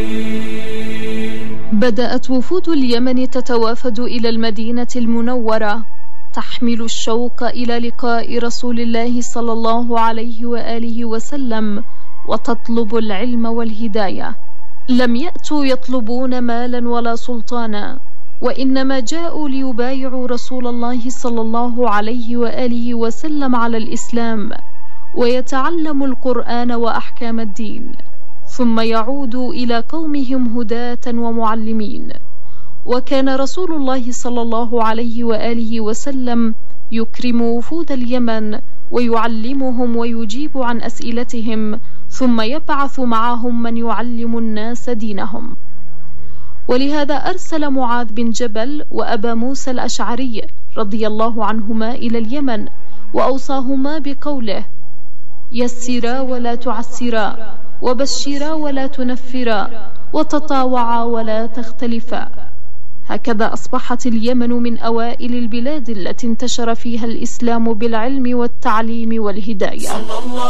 بدأت وفود اليمن تتوافد إلى المدينة المنورة تحمل الشوق إلى لقاء رسول الله صلى الله عليه وآله وسلم وتطلب العلم والهداية. لم يأتوا يطلبون مالا ولا سلطانا، وإنما جاءوا ليبايعوا رسول الله صلى الله عليه وآله وسلم على الإسلام ويتعلموا القرآن وأحكام الدين، ثم يعودوا إلى قومهم هداة ومعلمين. وكان رسول الله صلى الله عليه وآله وسلم يكرم وفود اليمن ويعلمهم ويجيب عن أسئلتهم، ثم يبعث معهم من يعلم الناس دينهم. ولهذا أرسل معاذ بن جبل وأبا موسى الأشعري رضي الله عنهما إلى اليمن، وأوصاهما بقوله: يسرا ولا تعسرا، وبشرا ولا تنفرا، وتطاوعا ولا تختلفا. هكذا أصبحت اليمن من أوائل البلاد التي انتشر فيها الإسلام بالعلم والتعليم والهداية.